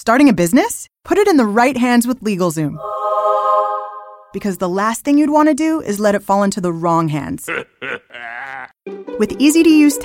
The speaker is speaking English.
Starting a business? Put it in the right hands with LegalZoom. Because the last thing you'd want to do is let it fall into the wrong hands. With easy-to-use